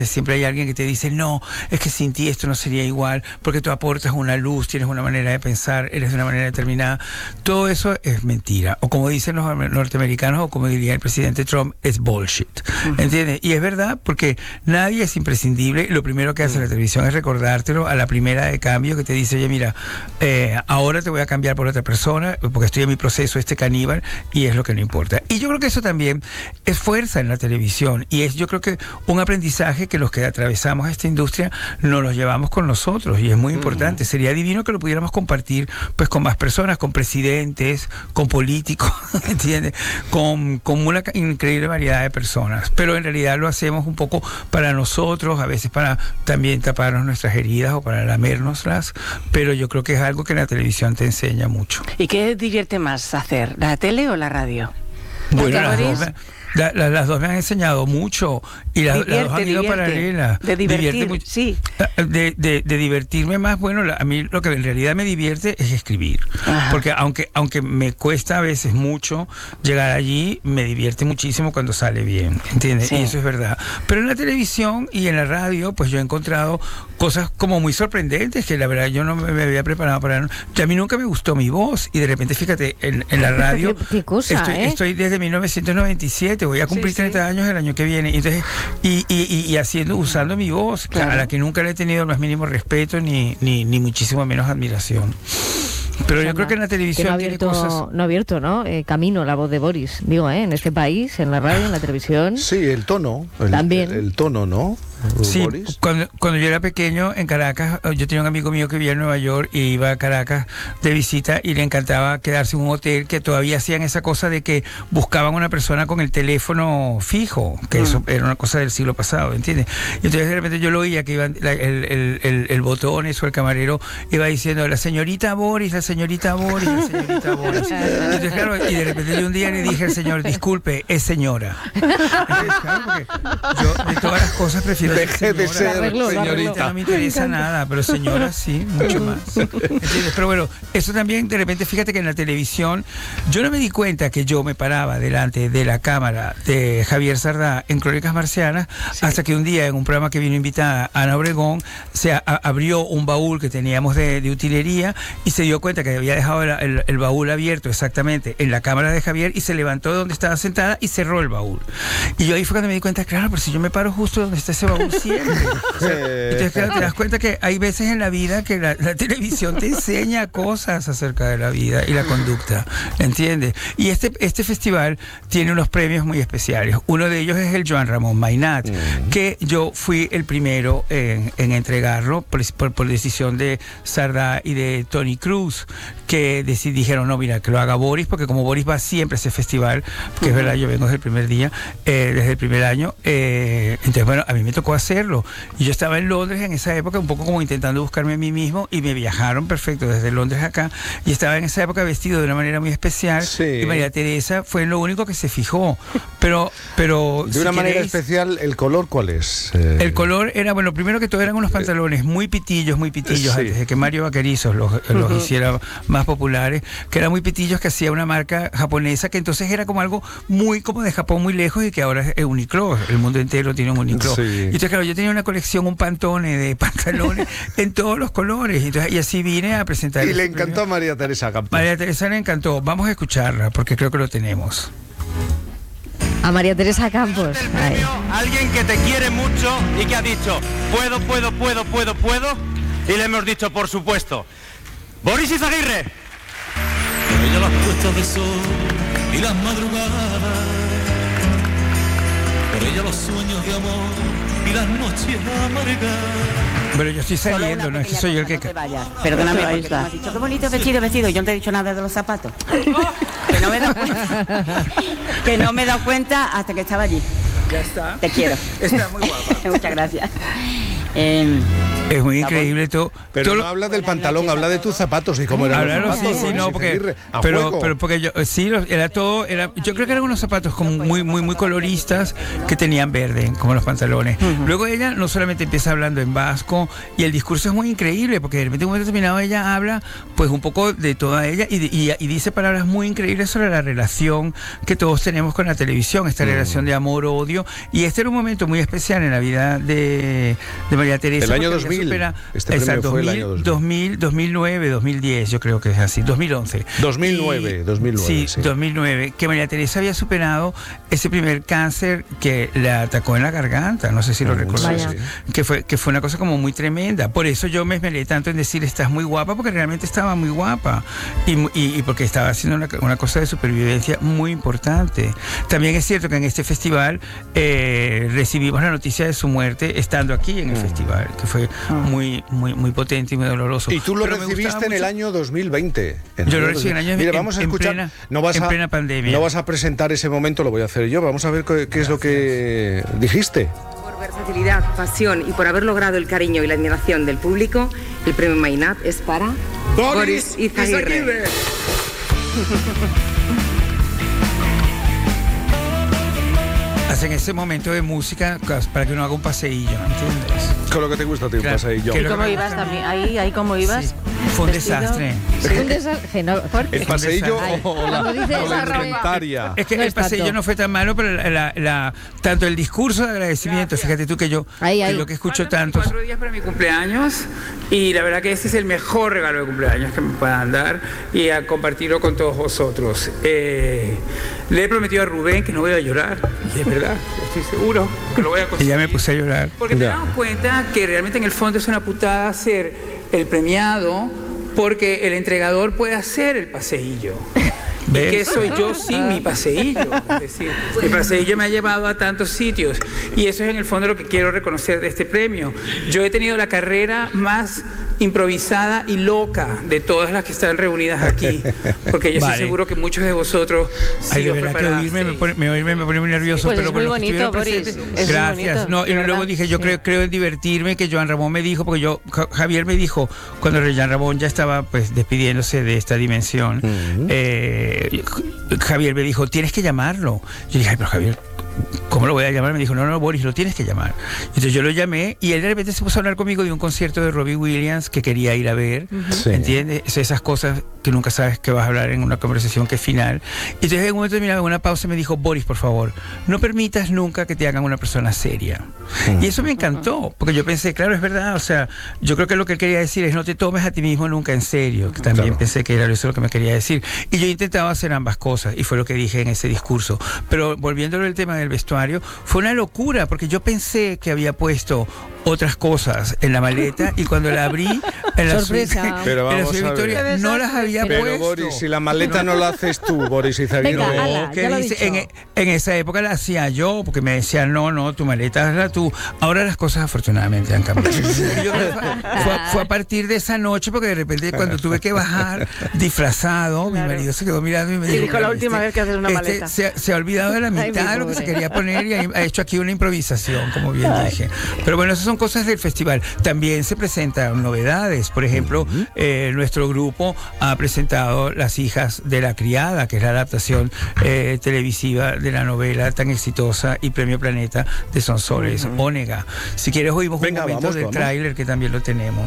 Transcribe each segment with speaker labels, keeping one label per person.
Speaker 1: Siempre hay alguien que te dice, no, es que sin ti esto no sería igual, porque tú aportas una luz, tienes una manera de pensar, eres de una manera determinada. Todo eso es mentira. O como dicen los norteamericanos, o como diría el presidente Trump, es bullshit. ¿Entiendes? Y es verdad, porque nadie es imprescindible. Lo primero que hace la televisión es recordártelo a la primera de cambio, que te dice, oye, mira, ahora te voy a cambiar por otra persona, porque estoy en mi proceso, caníbal, y es lo que no importa. Y yo creo que eso también es fuerza en la televisión, y es, yo creo que un aprendizaje que los que atravesamos esta industria nos los llevamos con nosotros, y es muy importante. Sería divino que lo pudiéramos compartir pues con más personas, con presidentes, con políticos, ¿entiendes? Con una increíble variedad de personas, pero en realidad lo hacemos un poco para nosotros, a veces para también taparnos nuestras heridas o para lamérnoslas, pero yo creo que es algo que la televisión te enseña mucho.
Speaker 2: ¿Y qué divierte más hacer, la tele o la radio?
Speaker 1: Bueno, las dos me han enseñado mucho, y las dos han ido paralelas.
Speaker 2: De divertir, sí.
Speaker 1: De divertirme más, bueno, a mí lo que en realidad me divierte es escribir. Porque aunque me cuesta a veces mucho llegar allí, me divierte muchísimo cuando sale bien, ¿entiendes? Sí. Y eso es verdad. Pero en la televisión y en la radio, pues yo he encontrado cosas como muy sorprendentes, que la verdad yo no me había preparado para... A mí nunca me gustó mi voz, y de repente, fíjate, en la radio...
Speaker 3: ¿Qué cosa,
Speaker 1: estoy desde 1997, voy a cumplir 30 años el año que viene, entonces usando mi voz, a la que nunca le he tenido el más mínimo respeto ni muchísimo menos admiración. Pero yo creo que en la televisión
Speaker 3: no ha abierto, ¿no? Camino la voz de Boris, digo, en este país, en la radio, en la televisión.
Speaker 4: Sí, el tono.
Speaker 3: También.
Speaker 4: El tono, ¿no?
Speaker 1: Sí,
Speaker 4: Boris.
Speaker 1: Cuando yo era pequeño en Caracas, yo tenía un amigo mío que vivía en Nueva York y iba a Caracas de visita, y le encantaba quedarse en un hotel que todavía hacían esa cosa de que buscaban una persona con el teléfono fijo, que eso era una cosa del siglo pasado, ¿entiendes? Y entonces de repente yo lo oía que iban el botón, eso, el camarero iba diciendo, la señorita Boris, la señorita Boris, la señorita Boris. Entonces, claro, y de repente yo un día le dije al señor, disculpe, es señora. Entonces, claro, porque yo de todas las cosas prefiero
Speaker 4: deje de ser
Speaker 1: señorita. No me interesa nada, pero señora sí, mucho más. ¿Entiendes? Pero bueno, eso también, de repente, fíjate que en la televisión, yo no me di cuenta que yo me paraba delante de la cámara de Javier Sardá en Crónicas Marcianas, hasta que un día, en un programa que vino invitada Ana Obregón, se abrió un baúl que teníamos de utilería, y se dio cuenta que había dejado el baúl abierto exactamente en la cámara de Javier, y se levantó de donde estaba sentada y cerró el baúl. Y yo ahí fue cuando me di cuenta, claro, pero si yo me paro justo donde está ese baúl siempre. Entonces, claro, te das cuenta que hay veces en la vida que la televisión te enseña cosas acerca de la vida y la conducta, ¿entiendes? Y este festival tiene unos premios muy especiales. Uno de ellos es el Joan Ramón Mainat, que yo fui el primero en entregarlo por decisión de Sardá y de Tony Cruz, que dijeron, no, mira, que lo haga Boris, porque como Boris va siempre a ese festival, que es verdad, yo vengo desde el primer día, desde el primer año, entonces, bueno, a mí me tocó hacerlo. Y yo estaba en Londres en esa época, un poco como intentando buscarme a mí mismo, y me viajaron perfecto desde Londres acá, y estaba en esa época vestido de una manera muy especial, y María Teresa fue lo único que se fijó. Pero
Speaker 4: de una manera especial, ¿el color cuál es?
Speaker 1: El color era, bueno, primero que todo eran unos pantalones muy pitillos, antes de que Mario Vaquerizos los hiciera más populares, que eran muy pitillos, que hacía una marca japonesa, que entonces era como algo muy como de Japón, muy lejos, y que ahora es Uniqlo, el mundo entero tiene un Uniqlo. Y entonces, claro, yo tenía una colección, un pantone de pantalones en todos los colores, y así vine a presentar.
Speaker 4: Y le encantó a María Teresa Campos.
Speaker 1: María Teresa le encantó. Vamos a escucharla, porque creo que lo tenemos.
Speaker 3: A María Teresa Campos.
Speaker 5: Alguien que te quiere mucho y que ha dicho, puedo, y le hemos dicho, por supuesto, Boris Izaguirre.
Speaker 6: Por ella las puestas de sol y las madrugadas, por ella los sueños de amor y las noches amargas.
Speaker 1: Pero yo estoy saliendo, no es que soy yo el que...
Speaker 2: Perdóname, ahí está. Me has dicho, qué bonito vestido, yo no te he dicho nada de los zapatos. Que no me he dado cuenta. Que no me he dado cuenta hasta que estaba allí.
Speaker 1: Ya está.
Speaker 2: Te quiero.
Speaker 1: Está muy guapa.
Speaker 2: Muchas gracias.
Speaker 1: Es muy increíble todo.
Speaker 4: Pero no habla del pantalón, habla de tus zapatos y cómo eran los zapatos.
Speaker 1: Sí, no, porque pero porque yo era todo, yo creo que eran unos zapatos como muy coloristas que tenían verde, como los pantalones. Luego ella no solamente empieza hablando en vasco y el discurso es muy increíble porque de repente en un momento determinado ella habla pues un poco de toda ella y dice palabras muy increíbles sobre la relación que todos tenemos con la televisión, esta relación de amor-odio, y este era un momento muy especial en la vida de María Teresa.
Speaker 4: El año 2000.
Speaker 1: Exacto,
Speaker 4: fue el año
Speaker 1: 2000, 2009, 2010, yo creo que es así, 2011.
Speaker 4: 2009,
Speaker 1: sí, 2009, que María Teresa había superado ese primer cáncer que la atacó en la garganta, no sé si lo recuerdas, que fue una cosa como muy tremenda. Por eso yo me esmeré tanto en decir estás muy guapa, porque realmente estaba muy guapa y porque estaba haciendo una cosa de supervivencia muy importante. También es cierto que en este festival recibimos la noticia de su muerte estando aquí en el festival, que fue muy potente y muy doloroso.
Speaker 4: Y tú lo recibiste en el año 2020.
Speaker 1: Yo lo recibí en el año 2020.
Speaker 4: Mira, vamos a escuchar.
Speaker 1: En plena pandemia.
Speaker 4: No vas a presentar ese momento, lo voy a hacer yo. Vamos a ver qué es lo que dijiste.
Speaker 7: Por versatilidad, pasión y por haber logrado el cariño y la admiración del público, el premio Mainat es para Boris Izaguirre.
Speaker 1: En ese momento de música para que uno haga un paseillo, ¿entiendes?
Speaker 4: Con lo que te gusta a ti, un paseillo.
Speaker 3: ¿Y cómo ibas también? Ahí cómo ibas.
Speaker 1: Sí. Fue un desastre.
Speaker 3: Un desastre. No,
Speaker 4: ¿el paseillo o la
Speaker 3: indumentaria?
Speaker 1: Es que no el paseillo no fue tan malo, pero tanto el discurso de agradecimiento, fíjate tú que yo lo que escucho tanto. 4 días para mi cumpleaños y la verdad que este es el mejor regalo de cumpleaños que me puedan dar y a compartirlo con todos vosotros. Le he prometido a Rubén que no voy a llorar y es verdad, estoy seguro que lo voy a conseguir. Y ya me puse a llorar. Porque te das cuenta que realmente en el fondo es una putada ser el premiado porque el entregador puede hacer el paseillo. ¿Y qué soy yo sin mi paseillo? Es decir, mi paseillo me ha llevado a tantos sitios y eso es en el fondo lo que quiero reconocer de este premio. Yo he tenido la carrera más improvisada y loca de todas las que están reunidas aquí, porque yo estoy seguro que muchos de vosotros sí os preparasteis. Oírme me pone muy nervioso,
Speaker 3: pues
Speaker 1: pero
Speaker 3: es muy bonito, Boris.
Speaker 1: Gracias. No, y luego dije, yo creo en divertirme, que Joan Ramón me dijo, porque Javier me dijo, cuando Joan Ramón ya estaba pues despidiéndose de esta dimensión, Javier me dijo, tienes que llamarlo. Yo dije, ay, pero Javier, ¿cómo lo voy a llamar? Me dijo, no, Boris, lo tienes que llamar. Entonces yo lo llamé y él de repente se puso a hablar conmigo de un concierto de Robbie Williams que quería ir a ver, ¿entiendes? Esas cosas que nunca sabes que vas a hablar en una conversación que es final. Y entonces en un momento terminado, en una pausa, me dijo, Boris, por favor, no permitas nunca que te hagan una persona seria. Y eso me encantó, porque yo pensé, claro, es verdad, o sea, yo creo que lo que él quería decir es no te tomes a ti mismo nunca en serio, que también pensé que era eso lo que me quería decir. Y yo intentaba hacer ambas cosas, y fue lo que dije en ese discurso. Pero volviéndolo al tema del vestuario, fue una locura, porque yo pensé que había puesto otras cosas en la maleta y cuando la abrí en la
Speaker 3: sorpresa.
Speaker 4: Pero vamos
Speaker 1: en la Victoria no las había puesto.
Speaker 4: Pero Boris, si la maleta no la haces tú, Boris Izaguirre.
Speaker 3: Venga,
Speaker 1: que dice, en esa época la hacía yo, porque me decían, no, tu maleta hazla tú. Ahora las cosas afortunadamente han cambiado. Fue a partir de esa noche, porque de repente cuando tuve que bajar disfrazado, mi marido se quedó mirando y me dijo,
Speaker 3: la última vez que haces una maleta.
Speaker 1: Se ha olvidado de la mitad de lo que se quería poner y ha hecho aquí una improvisación, como bien dije. Pero bueno, esas son cosas del festival. También se presentan novedades. Por ejemplo, nuestro grupo ha presentado Las hijas de la criada, que es la adaptación televisiva de la novela tan exitosa y Premio Planeta de Sonsoles Onega. Si quieres oímos un momento del tráiler, que también lo tenemos.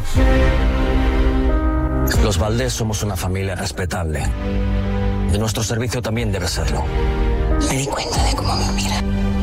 Speaker 8: Los Valdés somos una familia respetable y nuestro servicio también debe serlo.
Speaker 9: Me di cuenta de cómo me mira.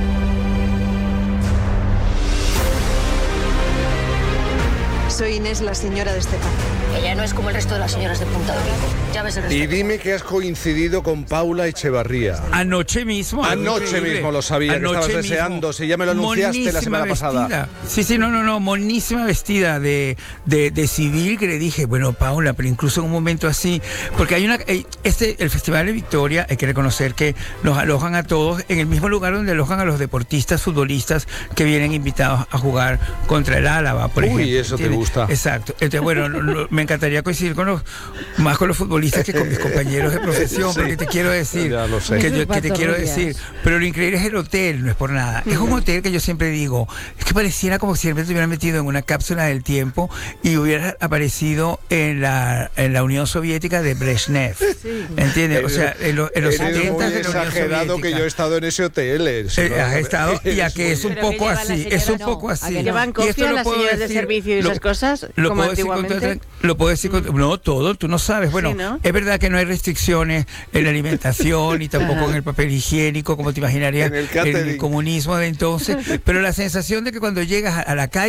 Speaker 9: Soy Inés, la señora de Estepar.
Speaker 10: Ella no es como el resto de las señoras de Punta Domingo. Ya ves el resto.
Speaker 4: Y dime que has coincidido con Paula Echevarría.
Speaker 1: Anoche mismo.
Speaker 4: Anoche mismo lo sabía, que estabas deseando. Si ya me lo anunciaste la semana pasada.
Speaker 1: Sí, no, monísima vestida de civil, que le dije, bueno, Paula, pero incluso en un momento así, porque hay el Festival de Victoria, hay que reconocer que nos alojan a todos en el mismo lugar donde alojan a los deportistas, futbolistas que vienen invitados a jugar contra el Álava, por ejemplo.
Speaker 4: Uy, eso te gusta. gusta.
Speaker 1: Exacto. Entonces, bueno, me encantaría coincidir más con los futbolistas que con mis compañeros de profesión, porque te quiero decir,
Speaker 4: Ya lo sé.
Speaker 1: que te quiero decir, pero lo increíble es el hotel, no es por nada. Es un hotel que yo siempre digo, es que pareciera como si siempre te hubieran metido en una cápsula del tiempo y hubiera aparecido en la Unión Soviética de Brezhnev. ¿Entiendes? O sea, en los 70 de la Unión
Speaker 4: exagerado
Speaker 1: Soviética.
Speaker 4: que yo he estado en ese hotel.
Speaker 1: Has estado, y a que es un poco así, es un poco así.
Speaker 2: ¿Llevan copia las señoras de servicio y esas cosas? Como antiguamente.
Speaker 1: Lo puedo decir no, todo, tú no sabes. Bueno,
Speaker 2: Sí, ¿no?
Speaker 1: es verdad que no hay restricciones en la alimentación y tampoco en el papel higiénico, como te imaginarías
Speaker 4: En el
Speaker 1: en
Speaker 4: catering.
Speaker 1: el comunismo de entonces, pero la sensación de que cuando llegas a la calle